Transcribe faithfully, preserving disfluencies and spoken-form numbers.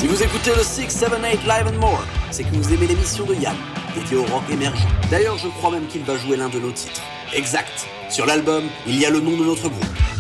Si vous écoutez le six sept huit Live and More, c'est que vous aimez l'émission de Yann, dédiée au rock émergent. D'ailleurs, je crois même qu'il va jouer l'un de nos titres. Exact. Sur l'album, il y a le nom de notre groupe.